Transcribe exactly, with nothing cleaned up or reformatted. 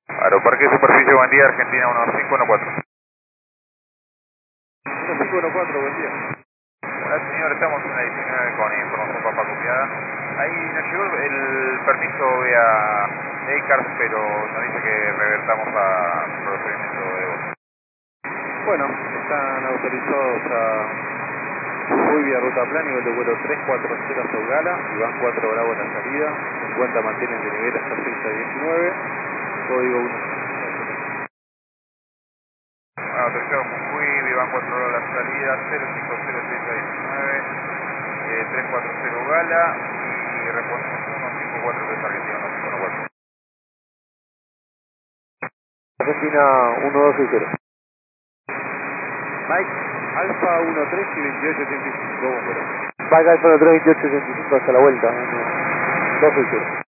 Aeroparque Superficie, buen día, Argentina uno cinco uno cuatro. uno cinco uno cuatro, buen día. Hola señor, estamos en la diecinueve con información papá copiada. Ahí nos llegó el permiso vía ECARS, pero nos dice que revertamos a procedimiento de voz. Bueno, están autorizados a Uy vía ruta plan, nivel de vuelo tres cuatro cero hasta Ugala, y van cuatro Bravo en la salida, cincuenta mantienen de nivel hasta seis a diecinueve, código uno. Autorizado Jujuy, Vivan cuatro horas la salida, cero cinco cero seis a diecinueve, eh, tres cuatro cero Gala, y respondemos uno cinco cuatro tres Argentina uno cinco uno cuatro. Argentina uno dos seis cero. Mike, Alfa uno tres y veintiocho ochenta y cinco, bueno. Mike, Alfa uno tres, veintiocho ochenta y cinco hasta la vuelta, uno dos seis cero.